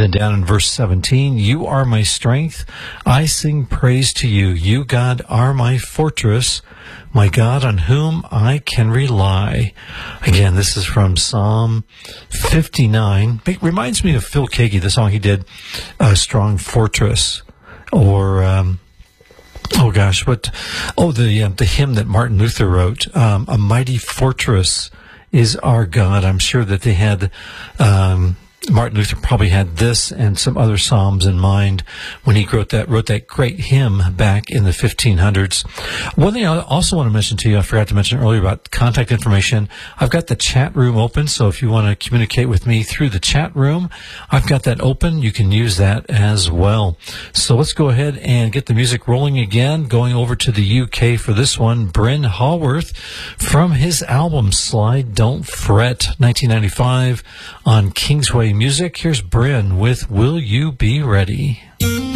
then down in verse 17, you are my strength. I sing praise to you. You, God, are my fortress, my God on whom I can rely. Again, this is from Psalm 59. It reminds me of Phil Keaggy, the song he did, Strong Fortress, or... the hymn that Martin Luther wrote, A Mighty Fortress is Our God. I'm sure that they had, Martin Luther probably had this and some other psalms in mind when he wrote that great hymn back in the 1500s. One thing I also want to mention to you, I forgot to mention earlier about contact information. I've got the chat room open, so if you want to communicate with me through the chat room, I've got that open. You can use that as well. So let's go ahead and get the music rolling again. Going over to the UK for this one, Bryn Hallworth from his album Slide Don't Fret, 1995 on Kingsway Music. Here's Bryn with Will You Be Ready?